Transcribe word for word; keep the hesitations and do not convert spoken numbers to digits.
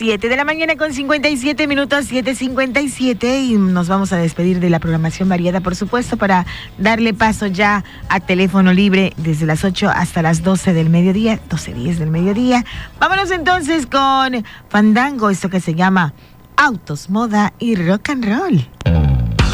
siete de la mañana con cincuenta y siete minutos, siete cincuenta y siete, y nos vamos a despedir de la programación variada, por supuesto, para darle paso ya a teléfono libre desde las ocho hasta las doce del mediodía, doce diez del mediodía. Vámonos entonces con Fandango, esto que se llama Autos, Moda y Rock and Roll.